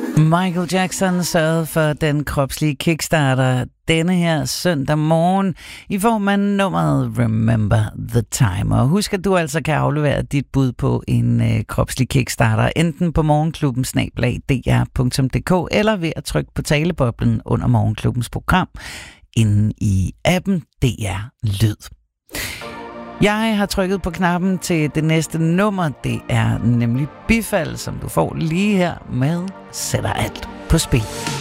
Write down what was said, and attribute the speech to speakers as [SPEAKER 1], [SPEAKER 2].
[SPEAKER 1] Michael Jackson sørgede for den kropslige kickstarter denne her søndag morgen i form af nummeret Remember the Time. Og husk, at du altså kan aflevere dit bud på en kropslig kickstarter enten på morgenklubben@dr.dk eller ved at trykke på taleboblen under Morgenklubbens program inde i appen DR Lyd. Jeg har trykket på knappen til det næste nummer. Det er nemlig Bifald, som du får lige her med Sætter alt på spil.